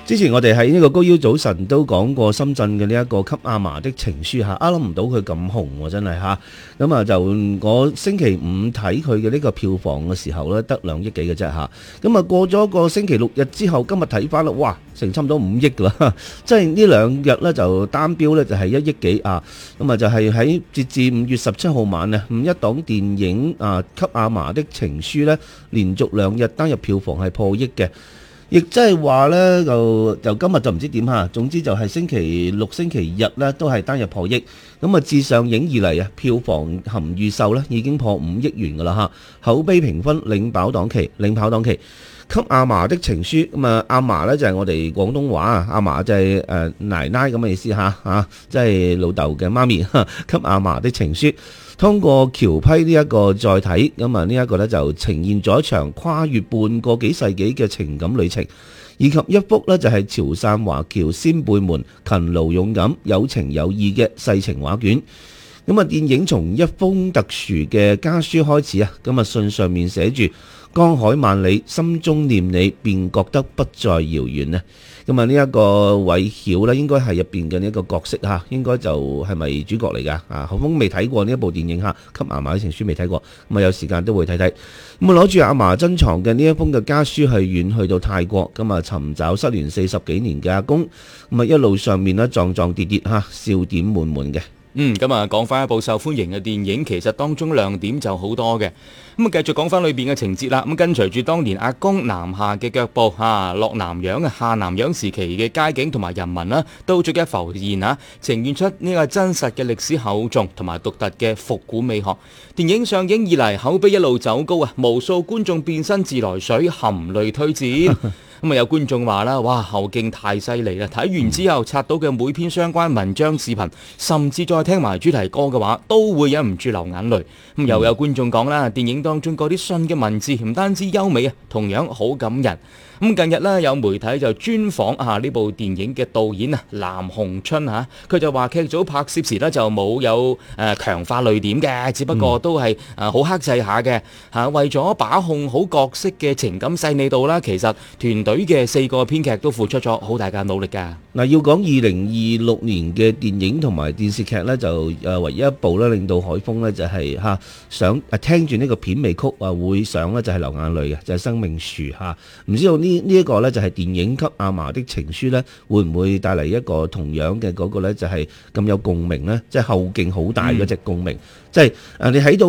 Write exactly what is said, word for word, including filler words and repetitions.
之前我哋喺呢個高腰早晨都講過深圳嘅呢一個給阿嫲的情書嚇，啊諗唔到佢咁紅喎，真係嚇。咁啊就我星期五睇佢嘅呢個票房嘅時候咧，得兩億幾嘅啫嚇。咁啊過咗個星期六日之後，今日睇翻啦，哇，成差唔多五億㗎啦，即係呢兩日咧就單標咧就係一億幾啊。咁啊就係喺截至五月十七號晚啊，五一檔電影啊給阿嫲的情書咧，連續兩日單日票房係破億嘅。亦即係話呢，就就今日就唔知點嚇。總之就係星期六、星期日呢，都係單日破億。咁啊，自上映以嚟啊，票房含預售呢已經破五億元噶啦嚇。口碑評分領跑檔期，領跑檔期。給阿嫲的情書，咁啊，阿嫲呢就係我哋廣東話啊，阿嫲就係誒奶奶咁嘅意思嚇嚇，即係老豆嘅媽咪。給阿嫲的情書，通過僑批呢一個載體，咁啊呢一個呢就呈現咗一場跨越半個幾世紀嘅情感旅程，以及一幅呢就係潮汕華僑先輩們勤勞勇敢、有情有義嘅世情畫卷。咁啊，電影從一封特殊嘅家書開始啊，咁啊信上面寫住江海萬里，心中念你，便覺得不再遙遠咧。咁啊，呢一個韋曉呢，應該係入邊嘅呢一個角色嚇，應該就係咪主角嚟㗎？啊，何峰未睇過呢一部電影嚇，給阿嫲的情書未睇過，咁啊有時間都會睇睇。咁啊攞住阿嫲珍藏嘅呢一封嘅家書，係遠去到泰國，咁啊尋找失聯四十幾年嘅阿公，咁啊一路上面呢，撞撞跌跌嚇，笑點滿滿嘅。 嗯，咁啊，講翻一部受歡迎嘅電影，其實當中亮點就好多嘅。咁啊，繼續講翻裏邊嘅情節啦。咁跟隨住當年阿公南下嘅腳步，啊，落南洋啊，下南洋時期嘅街景同埋人民啦，都逐一浮現啊，呈現出呢個真實嘅歷史厚重同埋獨特嘅復古美學。電影上映以嚟，口碑一路走高啊，無數觀眾變身自來水，含淚推薦。咁啊，有觀眾話啦，哇，後勁太犀利啦！睇完之後，刷到嘅每篇相關文章、視頻，甚至再聽埋主題歌嘅話，都會忍唔住流眼淚。咁又有觀眾講啦，電影當中嗰啲信嘅文字唔單止優美啊，同樣好感人。咁近日呢，有媒體就專訪下呢部電影嘅導演啊，藍鴻春嚇，佢就話劇組拍攝時呢，就冇有誒強化淚點嘅，只不過都係誒好克制下嘅嚇，為咗把控好角色嘅情感細膩度啦，其實團隊嘅四個編劇都付出咗好大嘅努力㗎。 嗱，要講二零二六年嘅電影同埋電視劇呢，就誒唯一一部咧令到海峰呢，就係嚇想誒聽住呢個片尾曲啊會想呢，就係流眼淚嘅，就係、是、生命樹嚇。唔知道呢呢一個呢，就係電影給阿嫲的情書呢，會唔會帶嚟一個同樣嘅嗰個呢，就係咁有共鳴呢？即係後勁好大嗰隻共鳴，即係誒你喺到